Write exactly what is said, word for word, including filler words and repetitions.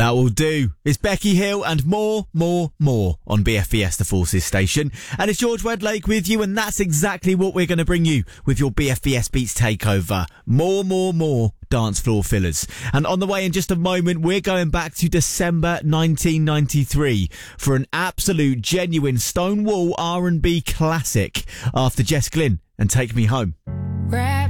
That will do. It's Becky Hill and more, more, more on B F B S The Forces station. And it's George Wedlake with you, and that's exactly what we're going to bring you with your B F B S Beats takeover. More, more, more dance floor fillers. And on the way in just a moment, we're going back to December nineteen ninety-three for an absolute genuine Stonewall R and B classic after Jess Glynn and Take Me Home. Wrap